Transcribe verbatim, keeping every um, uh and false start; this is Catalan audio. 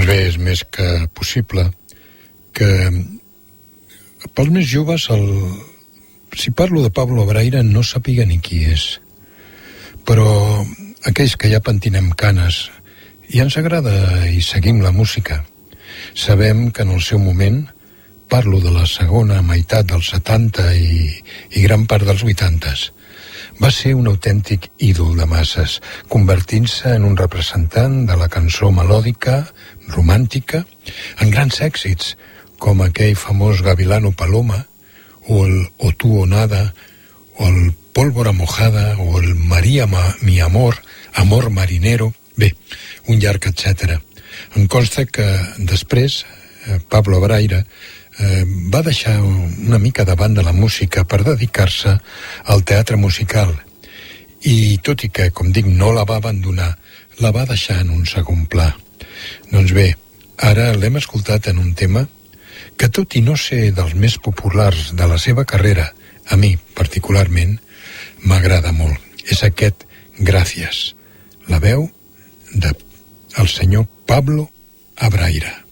Doncs bé, és més que possible que pels més joves, el... si parlo de Pablo Abraira no sàpiga ni qui és. Però aquells que ja pentinem canes i ens agrada i seguim la música, sabem que en el seu moment, parlo de la segona meitat dels setanta i, i gran part dels vuitantes, va ser un autèntic ídol de masses, convertint-se en un representant de la cançó melòdica, romàntica, en grans èxits, com aquell famós Gavilano Paloma, o el O tú o nada, o el Pólvora mojada, o el María mi amor, Amor marinero, bé, un llarg etcètera. Em consta que després eh, Pablo Abraira eh, va deixar una mica de banda la música per dedicar-se al teatre musical i tot i que, com dic, no la va abandonar, la va deixar en un segon pla. Doncs bé, ara l'hem escoltat en un tema que, tot i no ser dels més populars de la seva carrera, a mi particularment m'agrada molt. És aquest Gràcies, la veu del senyor Pablo Abraira.